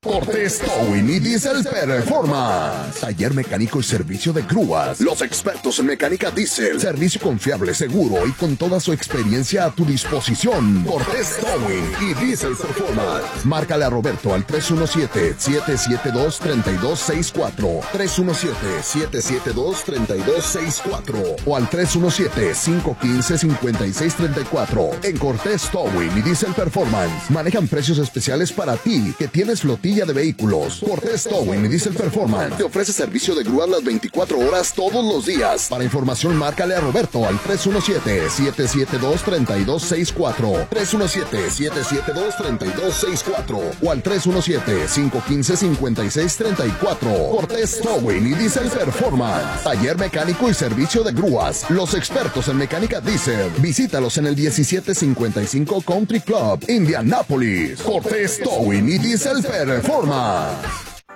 Cortés Towing y Diesel Performance. Taller mecánico y servicio de grúas. Los expertos en mecánica diésel. Servicio confiable, seguro y con toda su experiencia a tu disposición. Cortés Towing y Diesel Performance. Márcale a Roberto al 317-772-3264. 317-772-3264 o al 317-515-5634. En Cortés Towing y Diesel Performance manejan precios especiales para ti que tienes flotilla de vehículos. Cortés Towing y Diesel Performance te ofrece servicio de grúa las 24 horas todos los días. Para información, márcale a Roberto al 317-772-3264. 317-772-3264 o al 317-515-5634. Cortés Towing y Diesel Performance. Taller mecánico y servicio de grúas. Los expertos en mecánica diesel. Visítalos en el 1755 Country Club, Indianápolis. Cortés Towing y Diesel Performance.